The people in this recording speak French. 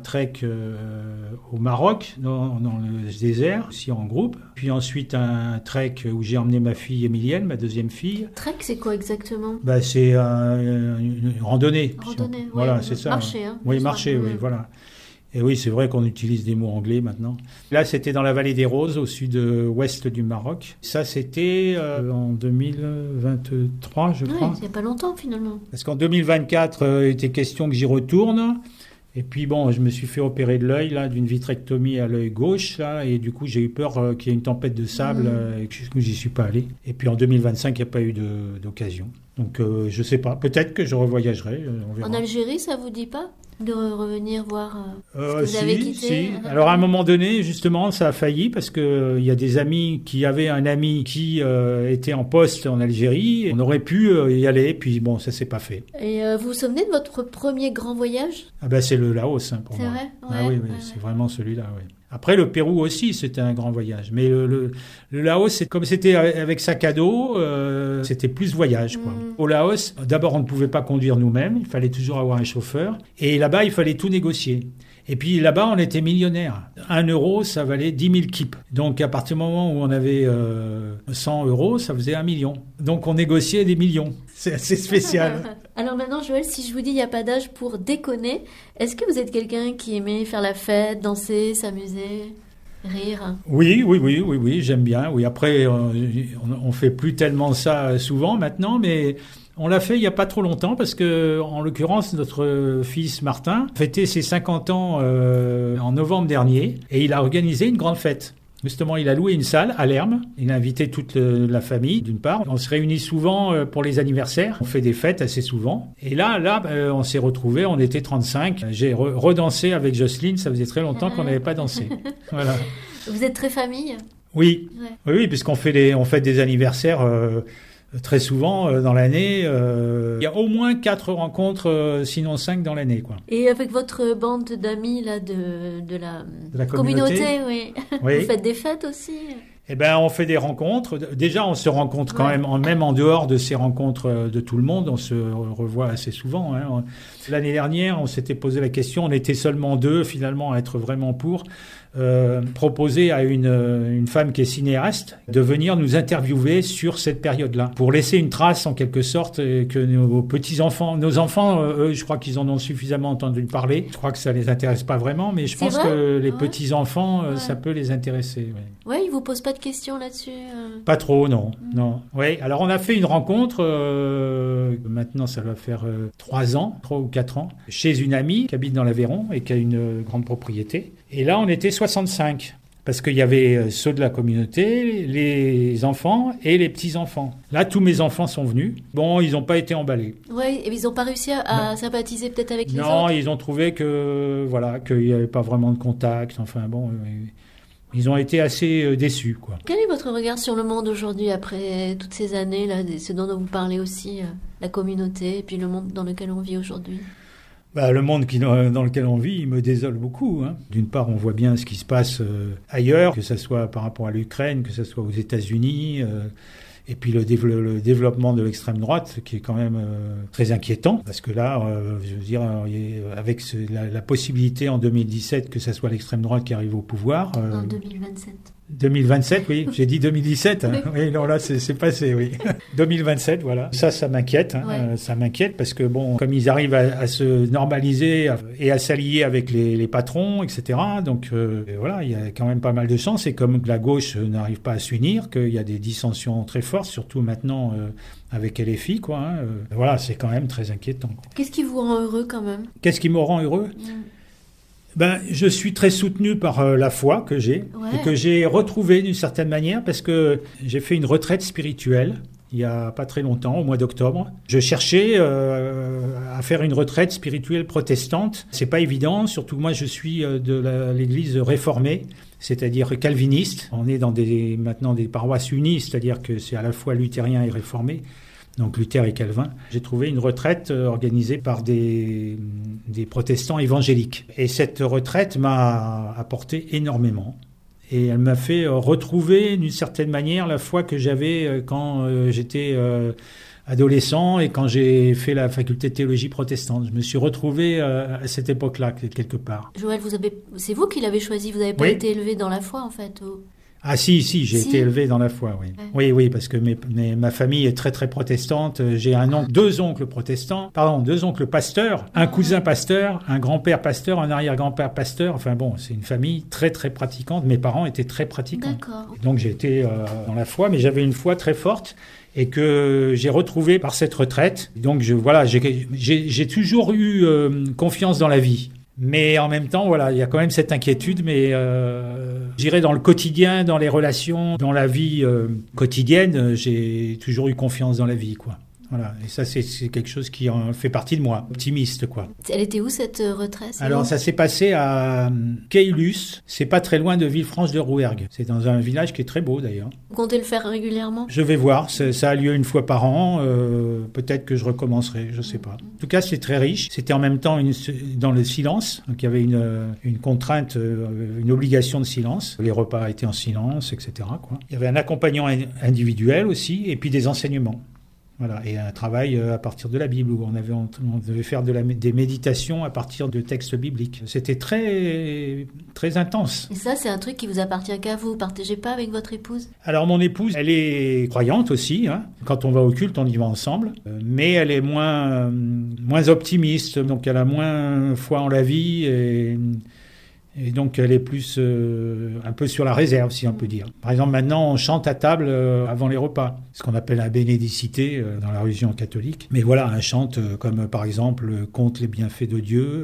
trek au Maroc, dans le désert, aussi en groupe. Puis ensuite un trek où j'ai emmené ma fille Émilienne, ma deuxième fille. Trek, c'est quoi exactement? C'est une randonnée. Randonnée, Voilà, c'est ça. Marcher, hein. Oui, marcher, oui, voilà. Et oui, c'est vrai qu'on utilise des mots anglais maintenant. Là, c'était dans la vallée des Roses, au sud-ouest du Maroc. Ça, c'était en 2023, je crois. Il n'y a pas longtemps, finalement. Parce qu'en 2024, il était question que j'y retourne. Et puis bon, je me suis fait opérer de l'œil, là, d'une vitrectomie à l'œil gauche, là, et du coup, j'ai eu peur qu'il y ait une tempête de sable et que j'y suis pas allé. Et puis en 2025, il n'y a pas eu d'occasion. Donc, je sais pas. Peut-être que je revoyagerai. On verra. En Algérie, ça vous dit pas de revenir voir ce que vous avez quitté? Si. Alors à un moment donné, justement, ça a failli parce que il y a des amis qui avaient un ami qui était en poste en Algérie. On aurait pu y aller, puis bon, ça s'est pas fait. Et vous vous souvenez de votre premier grand voyage? C'est le Laos, pour moi. C'est vrai? Ah oui, c'est vraiment celui-là, oui. Après, le Pérou aussi, c'était un grand voyage. Mais le Laos, comme c'était avec sac à dos, c'était plus voyage, quoi. Au Laos, d'abord, on ne pouvait pas conduire nous-mêmes. Il fallait toujours avoir un chauffeur. Et là-bas, il fallait tout négocier. Et puis là-bas, on était millionnaires. 1 euro, ça valait 10 000 kips. Donc, à partir du moment où on avait 100 euros, ça faisait 1 million. Donc, on négociait des millions. C'est assez spécial. Alors maintenant, Joël, si je vous dis il n'y a pas d'âge pour déconner, est-ce que vous êtes quelqu'un qui aimait faire la fête, danser, s'amuser, rire? Oui, j'aime bien. Oui, après, on fait plus tellement ça souvent maintenant, mais on l'a fait il n'y a pas trop longtemps parce que, en l'occurrence, notre fils Martin fêtait ses 50 ans en novembre dernier et il a organisé une grande fête. Justement, il a loué une salle à Lermes. Il a invité toute la famille, d'une part. On se réunit souvent pour les anniversaires. On fait des fêtes assez souvent. Et là, on s'est retrouvés. On était 35. J'ai redansé avec Jocelyne. Ça faisait très longtemps qu'on n'avait pas dansé. Voilà. Vous êtes très famille? Oui. Ouais. Oui, puisqu'on fait des anniversaires très souvent dans l'année. Il y a au moins 4 rencontres, sinon 5 dans l'année, quoi. Et avec votre bande d'amis là de la communauté, oui. Oui. Vous faites des fêtes aussi? On fait des rencontres. Déjà, on se rencontre quand même, même en dehors de ces rencontres de tout le monde, on se revoit assez souvent. Hein. L'année dernière, on s'était posé la question, on était seulement 2 finalement à être vraiment pour. Proposer à une femme qui est cinéaste de venir nous interviewer sur cette période-là pour laisser une trace en quelque sorte que nos enfants, eux, je crois qu'ils en ont suffisamment entendu parler. Je crois que ça les intéresse pas vraiment, mais je pense que les petits-enfants, ça peut les intéresser. Oui, ils vous posent pas de questions là-dessus? Pas trop, non. Non. Oui, alors on a fait une rencontre, maintenant ça va faire 3 ou 4 ans, chez une amie qui habite dans l'Aveyron et qui a une grande propriété. Et là, on était 65, parce qu'il y avait ceux de la communauté, les enfants et les petits-enfants. Là, tous mes enfants sont venus. Bon, ils n'ont pas été emballés. Oui, et ils n'ont pas réussi à sympathiser peut-être avec les autres? Non, ils ont trouvé qu'il n'y avait pas vraiment de contact. Enfin, bon, ils ont été assez déçus, quoi. Quel est votre regard sur le monde aujourd'hui, après toutes ces années, là, ce dont vous parlez aussi, la communauté, et puis le monde dans lequel on vit aujourd'hui? Le monde dans lequel on vit, il me désole beaucoup. Hein. D'une part, on voit bien ce qui se passe ailleurs, que ce soit par rapport à l'Ukraine, que ce soit aux États-Unis, et puis le développement de l'extrême droite, qui est quand même très inquiétant. Parce que là, je veux dire, avec la possibilité en 2017 que ce soit l'extrême droite qui arrive au pouvoir... En 2027. 2027, oui. J'ai dit 2017. Hein. Oui, non, là, c'est passé, oui. 2027, voilà. Ça m'inquiète. Hein. Ouais. Ça m'inquiète parce que, bon, comme ils arrivent à se normaliser et à s'allier avec les patrons, etc. Donc, voilà, il y a quand même pas mal de chances. Et comme la gauche n'arrive pas à s'unir, qu'il y a des dissensions très fortes, surtout maintenant avec LFI, quoi. Hein. Voilà, c'est quand même très inquiétant, quoi. Qu'est-ce qui vous rend heureux, quand même? Qu'est-ce qui me rend heureux? Je suis très soutenu par la foi que j'ai et que j'ai retrouvée d'une certaine manière parce que j'ai fait une retraite spirituelle il y a pas très longtemps, au mois d'octobre. Je cherchais à faire une retraite spirituelle protestante. C'est pas évident, surtout moi je suis de l'église réformée, c'est-à-dire calviniste. On est maintenant des paroisses unies, c'est-à-dire que c'est à la fois luthérien et réformé. Donc Luther et Calvin. J'ai trouvé une retraite organisée par des protestants évangéliques. Et cette retraite m'a apporté énormément. Et elle m'a fait retrouver d'une certaine manière la foi que j'avais quand j'étais adolescent et quand j'ai fait la faculté de théologie protestante. Je me suis retrouvé à cette époque-là, quelque part. Joël, c'est vous qui l'avez choisi, vous n'avez pas été élevé dans la foi en fait Ah si, j'ai été élevé dans la foi, oui. Ouais. Oui, parce que ma famille est très très protestante. J'ai deux oncles pasteurs, un cousin pasteur, un grand-père pasteur, un arrière-grand-père pasteur. Enfin bon, c'est une famille très très pratiquante. Mes parents étaient très pratiquants. D'accord. Donc j'ai été dans la foi, mais j'avais une foi très forte et que j'ai retrouvée par cette retraite. Donc j'ai toujours eu confiance dans la vie. Mais en même temps, voilà, il y a quand même cette inquiétude, mais j'irai dans le quotidien, dans les relations, dans la vie quotidienne, j'ai toujours eu confiance dans la vie, quoi. Voilà, et ça c'est quelque chose qui en fait partie de moi, optimiste, quoi. Elle était où cette retraite? Alors ça s'est passé à Caylus, c'est pas très loin de Villefranche-de-Rouergue. C'est dans un village qui est très beau d'ailleurs. Vous comptez le faire régulièrement? Je vais voir, ça a lieu une fois par an, peut-être que je recommencerai, je sais pas. En tout cas c'est très riche, c'était en même temps dans le silence, donc il y avait une contrainte, une obligation de silence. Les repas étaient en silence, etc., quoi. Il y avait un accompagnant individuel aussi, et puis des enseignements. Voilà, et un travail à partir de la Bible, où on devait faire des méditations à partir de textes bibliques. C'était très, très intense. Et ça, c'est un truc qui vous appartient qu'à vous, vous partagez pas avec votre épouse? Alors mon épouse, elle est croyante aussi, hein. Quand on va au culte, on y va ensemble, mais elle est moins optimiste, donc elle a moins foi en la vie, et donc elle est plus un peu sur la réserve, si on peut dire. Par exemple, maintenant, on chante à table avant les repas, ce qu'on appelle la bénédicité dans la religion catholique. Mais voilà, on chante comme par exemple « Compte les bienfaits de Dieu ».